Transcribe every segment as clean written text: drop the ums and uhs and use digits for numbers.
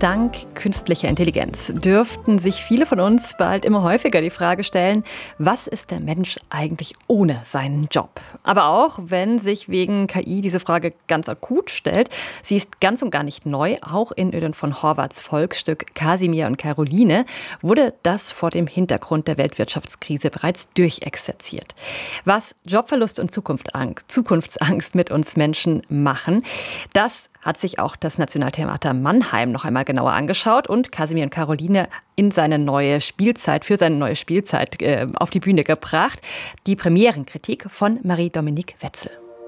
Dank künstlicher Intelligenz dürften sich viele von uns bald immer häufiger die Frage stellen, was ist der Mensch eigentlich ohne seinen Job? Aber auch wenn sich wegen KI diese Frage ganz akut stellt, sie ist ganz und gar nicht neu. Auch in Ödön von Horváths Volksstück Kasimir und Karoline wurde das vor dem Hintergrund der Weltwirtschaftskrise bereits durchexerziert. Was Jobverlust und Zukunftsangst mit uns Menschen machen, das hat sich auch das Nationaltheater Mannheim noch einmal genauer angeschaut und Kasimir und Karoline für seine neue Spielzeit auf die Bühne gebracht. Die Premierenkritik von Marie-Dominique Wetzel.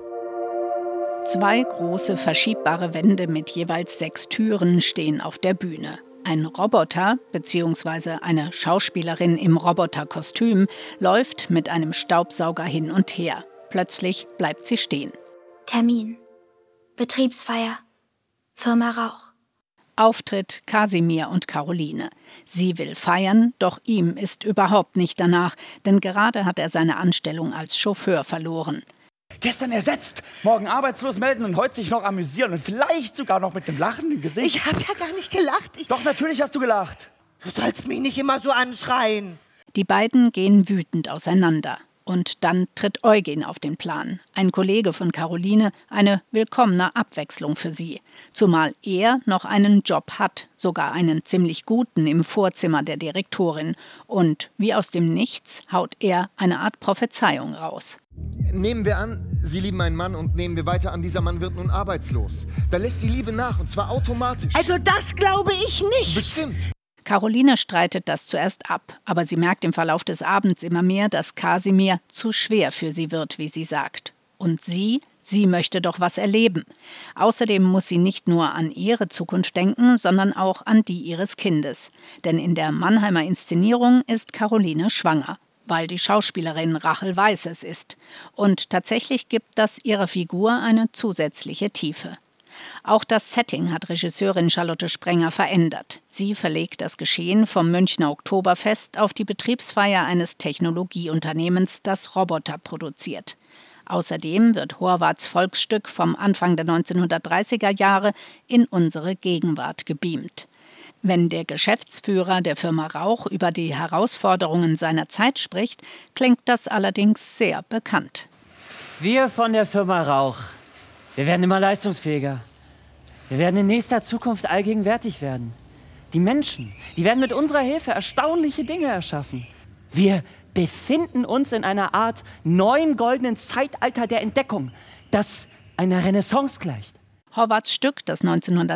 2 große verschiebbare Wände mit jeweils 6 Türen stehen auf der Bühne. Ein Roboter bzw. eine Schauspielerin im Roboterkostüm läuft mit einem Staubsauger hin und her. Plötzlich bleibt sie stehen. Termin. Betriebsfeier. Firma Rauch. Auftritt Kasimir und Karoline. Sie will feiern, doch ihm ist überhaupt nicht danach, denn gerade hat er seine Anstellung als Chauffeur verloren. Gestern ersetzt, morgen arbeitslos melden und heute sich noch amüsieren und vielleicht sogar noch mit dem Lachen im Gesicht. Ich habe ja gar nicht gelacht. Doch, natürlich hast du gelacht. Du sollst mich nicht immer so anschreien. Die beiden gehen wütend auseinander. Und dann tritt Eugen auf den Plan, ein Kollege von Karoline, eine willkommene Abwechslung für sie. Zumal er noch einen Job hat, sogar einen ziemlich guten im Vorzimmer der Direktorin. Und wie aus dem Nichts haut er eine Art Prophezeiung raus. Nehmen wir an, Sie lieben einen Mann und nehmen wir weiter an, dieser Mann wird nun arbeitslos. Da lässt die Liebe nach und zwar automatisch. Also das glaube ich nicht. Bestimmt. Karoline streitet das zuerst ab, aber sie merkt im Verlauf des Abends immer mehr, dass Kasimir zu schwer für sie wird, wie sie sagt. Und sie möchte doch was erleben. Außerdem muss sie nicht nur an ihre Zukunft denken, sondern auch an die ihres Kindes. Denn in der Mannheimer Inszenierung ist Karoline schwanger, weil die Schauspielerin Rachel Weisz es ist. Und tatsächlich gibt das ihrer Figur eine zusätzliche Tiefe. Auch das Setting hat Regisseurin Charlotte Sprenger verändert. Sie verlegt das Geschehen vom Münchner Oktoberfest auf die Betriebsfeier eines Technologieunternehmens, das Roboter produziert. Außerdem wird Horváths Volksstück vom Anfang der 1930er Jahre in unsere Gegenwart gebeamt. Wenn der Geschäftsführer der Firma Rauch über die Herausforderungen seiner Zeit spricht, klingt das allerdings sehr bekannt. Wir von der Firma Rauch, wir werden immer leistungsfähiger. Wir werden in nächster Zukunft allgegenwärtig werden. Die Menschen, die werden mit unserer Hilfe erstaunliche Dinge erschaffen. Wir befinden uns in einer Art neuen goldenen Zeitalter der Entdeckung, das einer Renaissance gleicht. Horváths Stück, das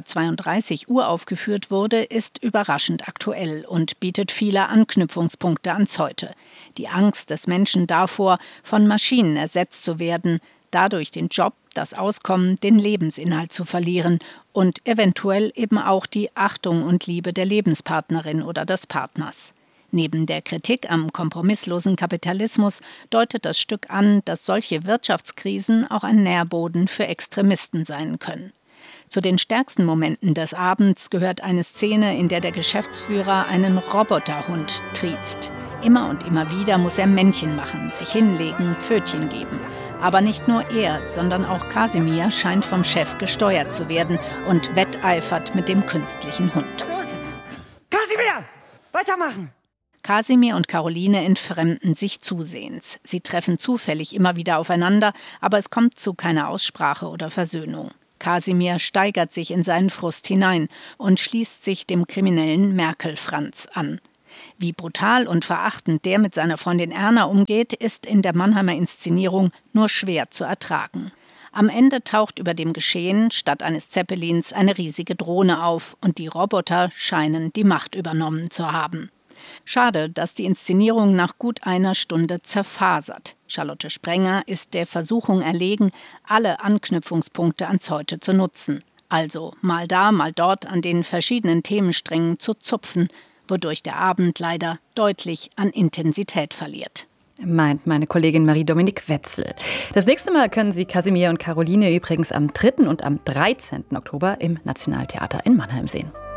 1932 uraufgeführt wurde, ist überraschend aktuell und bietet viele Anknüpfungspunkte ans Heute. Die Angst des Menschen davor, von Maschinen ersetzt zu werden, dadurch den Job, das Auskommen, den Lebensinhalt zu verlieren und eventuell eben auch die Achtung und Liebe der Lebenspartnerin oder des Partners. Neben der Kritik am kompromisslosen Kapitalismus deutet das Stück an, dass solche Wirtschaftskrisen auch ein Nährboden für Extremisten sein können. Zu den stärksten Momenten des Abends gehört eine Szene, in der der Geschäftsführer einen Roboterhund triezt. Immer und immer wieder muss er Männchen machen, sich hinlegen, Pfötchen geben. Aber nicht nur er, sondern auch Kasimir scheint vom Chef gesteuert zu werden und wetteifert mit dem künstlichen Hund. Kasimir, weitermachen! Kasimir und Karoline entfremden sich zusehends. Sie treffen zufällig immer wieder aufeinander, aber es kommt zu keiner Aussprache oder Versöhnung. Kasimir steigert sich in seinen Frust hinein und schließt sich dem kriminellen Merkel-Franz an. Wie brutal und verachtend der mit seiner Freundin Erna umgeht, ist in der Mannheimer Inszenierung nur schwer zu ertragen. Am Ende taucht über dem Geschehen statt eines Zeppelins eine riesige Drohne auf und die Roboter scheinen die Macht übernommen zu haben. Schade, dass die Inszenierung nach gut einer Stunde zerfasert. Charlotte Sprenger ist der Versuchung erlegen, alle Anknüpfungspunkte ans Heute zu nutzen. Also mal da, mal dort an den verschiedenen Themensträngen zu zupfen, wodurch der Abend leider deutlich an Intensität verliert. Meint meine Kollegin Marie-Dominique Wetzel. Das nächste Mal können Sie Kasimir und Karoline übrigens am 3. und am 13. Oktober im Nationaltheater in Mannheim sehen.